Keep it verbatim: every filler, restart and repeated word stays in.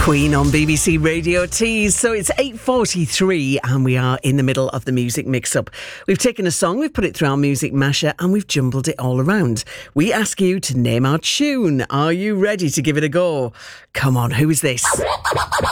Queen on B B C Radio Tees. So it's eight forty-three and we are in the middle of the music mix-up. We've taken a song, we've put it through our music masher and we've jumbled it all around. We ask you to name our tune. Are you ready to give it a go? Come on, who is this?